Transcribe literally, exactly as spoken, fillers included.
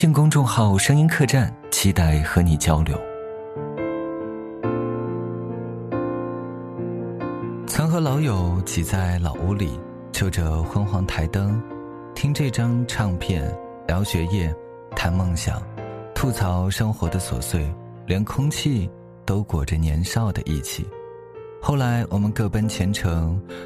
进公众号声音客栈，期待和你交流。曾和老友挤在老屋里，就着昏黄台灯，听这张唱片，聊学业，谈梦想，吐槽生活的琐碎，连空气都裹着年少的义气。后来我们各奔前程，